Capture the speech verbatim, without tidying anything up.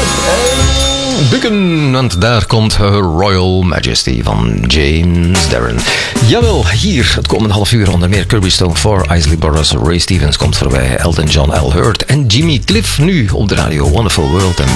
en bukken, want daar komt Her Royal Majesty van James Darren. Jawel, hier het komende half uur onder meer Kirby Stone voor Isley Brothers, Ray Stevens komt voorbij, Elton John, Al Hurt en Jimmy Cliff nu op de radio. Wonderful World en